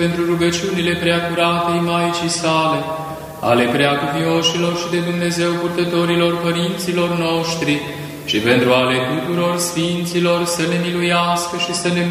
pentru rugăciunile preacuratei Maicii sale, ale preacuvioșilor și de Dumnezeu purtătorilor părinților noștri și pentru ale tuturor sfinților să ne miluiască și să ne